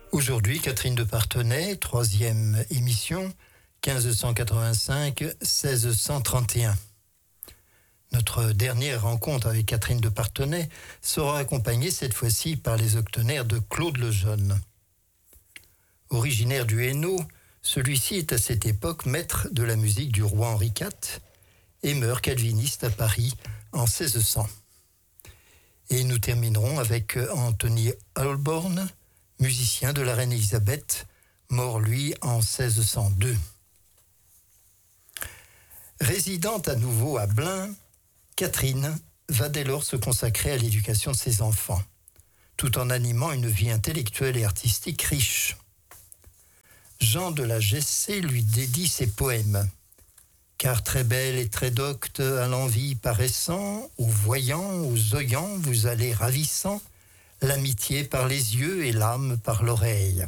Aujourd'hui, Catherine de Parthenay, 3e émission, 1585-1631. Notre dernière rencontre avec Catherine de Parthenay sera accompagnée cette fois-ci par les octonaires de Claude le Jeune. Originaire du Hainaut, celui-ci est à cette époque maître de la musique du roi Henri IV et meurt calviniste à Paris en 1600. Et nous terminerons avec Anthony Holborn, musicien de la reine Élisabeth, mort lui en 1602. Résidante à nouveau à Blain, Catherine va dès lors se consacrer à l'éducation de ses enfants, tout en animant une vie intellectuelle et artistique riche. Jean de la Gessée lui dédie ses poèmes. Car très belle et très docte à l'envie paraissant, aux voyants, aux oyants, vous allez ravissant, l'amitié par les yeux et l'âme par l'oreille.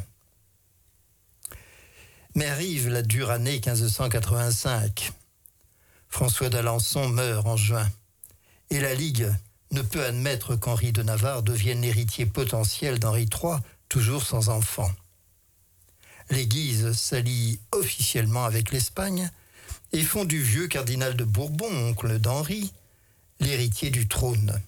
Mais arrive la dure année 1585. François d'Alençon meurt en juin, et la Ligue ne peut admettre qu'Henri de Navarre devienne l'héritier potentiel d'Henri III, toujours sans enfant. Les Guises s'allient officiellement avec l'Espagne et font du vieux cardinal de Bourbon, oncle d'Henri, l'héritier du trône.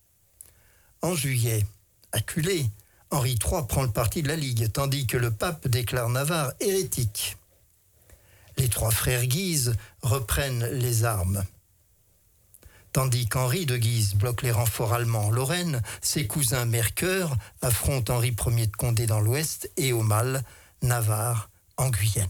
En juillet, acculé, Henri III prend le parti de la Ligue, tandis que le pape déclare Navarre hérétique. Les trois frères Guise reprennent les armes. Tandis qu'Henri de Guise bloque les renforts allemands en Lorraine, ses cousins Mercœur affrontent Henri Ier de Condé dans l'Ouest et Aumale, Navarre en Guyenne.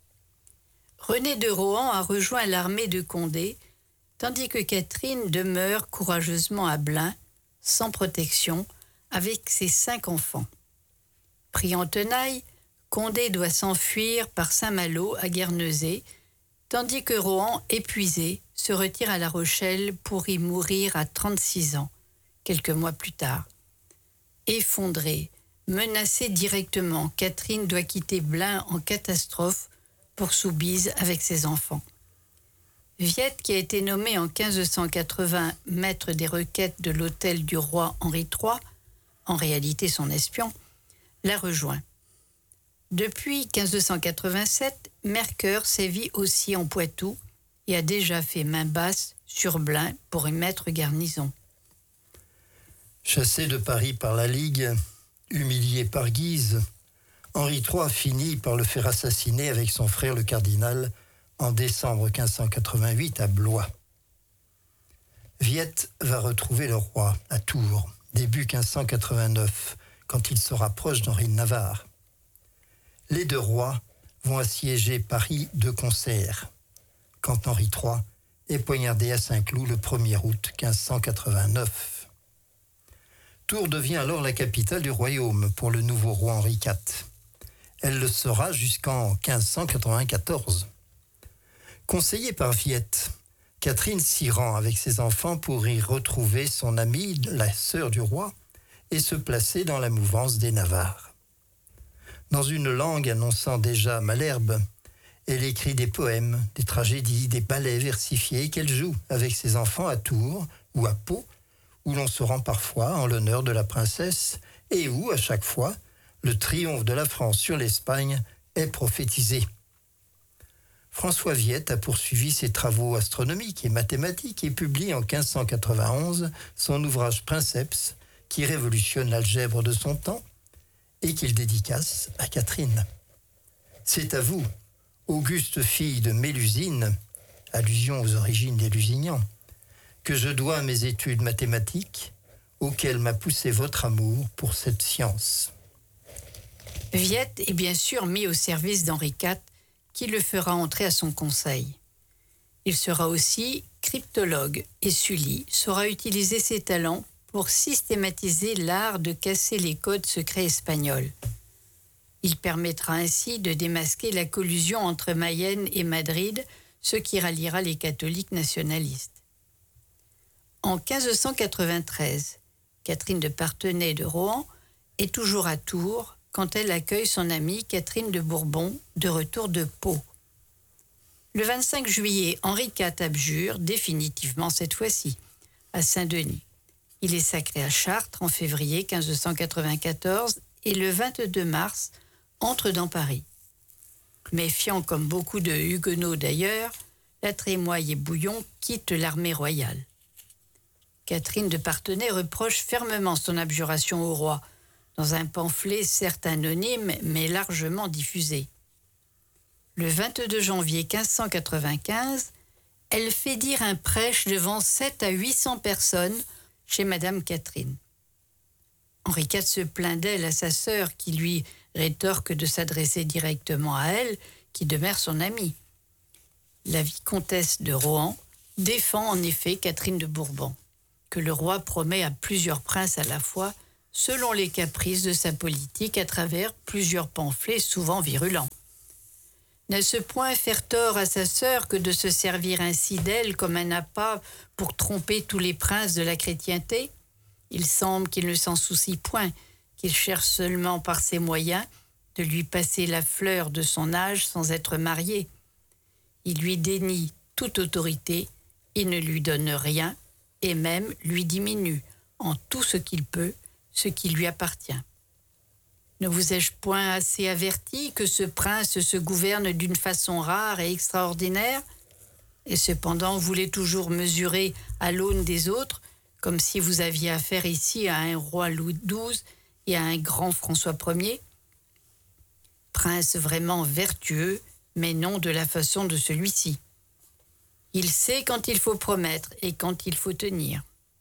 René de Rohan a rejoint l'armée de Condé, tandis que Catherine demeure courageusement à Blain, sans protection, avec ses 5 enfants. Pris en tenaille, Condé doit s'enfuir par Saint-Malo à Guernesey, tandis que Rohan, épuisé, se retire à La Rochelle pour y mourir à 36 ans, quelques mois plus tard. Effondrée, menacée directement, Catherine doit quitter Blain en catastrophe pour Soubise avec ses enfants. Viette, qui a été nommé en 1580 maître des requêtes de l'hôtel du roi Henri III, en réalité son espion, la rejoint. Depuis 1587, Mercœur sévit aussi en Poitou et a déjà fait main basse sur Blain pour y mettre garnison. Chassé de Paris par la Ligue, humilié par Guise, Henri III finit par le faire assassiner avec son frère le cardinal en décembre 1588 à Blois. Viette va retrouver le roi à Tours, début 1589, quand il se rapproche d'Henri de Navarre. Les deux rois vont assiéger Paris de concert, quand Henri III est poignardé à Saint-Cloud le 1er août 1589. Tours devient alors la capitale du royaume pour le nouveau roi Henri IV. Elle le sera jusqu'en 1594. Conseillée par Viette, Catherine s'y rend avec ses enfants pour y retrouver son amie, la sœur du roi, et se placer dans la mouvance des Navarres. Dans une langue annonçant déjà Malherbe, elle écrit des poèmes, des tragédies, des ballets versifiés qu'elle joue avec ses enfants à Tours ou à Pau, où l'on se rend parfois en l'honneur de la princesse et où, à chaque fois, le triomphe de la France sur l'Espagne est prophétisé. François Viette a poursuivi ses travaux astronomiques et mathématiques et publie en 1591 son ouvrage Princeps, qui révolutionne l'algèbre de son temps et qu'il dédicace à Catherine. C'est à vous, auguste fille de Mélusine, allusion aux origines des Lusignans, que je dois mes études mathématiques, auxquelles m'a poussé votre amour pour cette science. Viette est bien sûr mis au service d'Henri IV, qui le fera entrer à son conseil. Il sera aussi cryptologue et Sully saura utiliser ses talents pour systématiser l'art de casser les codes secrets espagnols. Il permettra ainsi de démasquer la collusion entre Mayenne et Madrid, ce qui ralliera les catholiques nationalistes. En 1593, Catherine de Parthenay de Rohan est toujours à Tours quand elle accueille son amie Catherine de Bourbon, de retour de Pau. Le 25 juillet, Henri IV abjure, définitivement cette fois-ci, à Saint-Denis. Il est sacré à Chartres en février 1594 et le 22 mars entre dans Paris. Méfiant comme beaucoup de huguenots d'ailleurs, la Trémoille et Bouillon quittent l'armée royale. Catherine de Parthenay reproche fermement son abjuration au roi, dans un pamphlet certes anonyme mais largement diffusé. Le 22 janvier 1595, elle fait dire un prêche devant 700 à 800 personnes chez Madame Catherine. Henri IV se plaint d'elle à sa sœur qui lui rétorque de s'adresser directement à elle, qui demeure son amie. La vicomtesse de Rohan défend en effet Catherine de Bourbon, que le roi promet à plusieurs princes à la fois, selon les caprices de sa politique à travers plusieurs pamphlets souvent virulents. N'est-ce point faire tort à sa sœur que de se servir ainsi d'elle comme un appât pour tromper tous les princes de la chrétienté ? Il semble qu'il ne s'en soucie point, qu'il cherche seulement par ses moyens de lui passer la fleur de son âge sans être marié. Il lui dénie toute autorité, il ne lui donne rien et même lui diminue en tout ce qu'il peut, ce qui lui appartient. Ne vous ai-je point assez averti que ce prince se gouverne d'une façon rare et extraordinaire, et cependant voulait toujours mesurer à l'aune des autres, comme si vous aviez affaire ici à un roi Louis XII et à un grand François Ier, prince vraiment vertueux, mais non de la façon de celui-ci. Il sait quand il faut promettre et quand il faut tenir.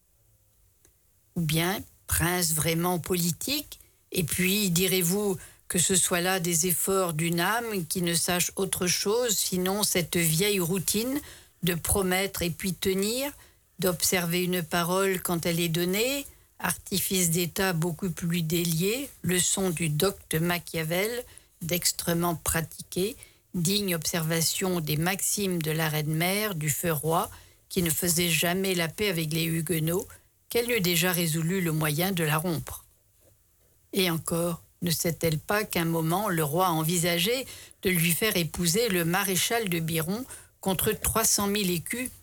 Ou bien, prince vraiment politique, et puis direz-vous que ce soit là des efforts d'une âme qui ne sache autre chose sinon cette vieille routine de promettre et puis tenir, d'observer une parole quand elle est donnée, artifice d'État beaucoup plus délié, leçon du docte Machiavel, dextrement pratiqué, digne observation des maximes de la reine-mère, du feu roi, qui ne faisait jamais la paix avec les huguenots, qu'elle eût déjà résolu le moyen de la rompre. Et encore, ne sait-elle pas qu'un moment le roi a envisagé de lui faire épouser le maréchal de Biron contre 300 000 écus,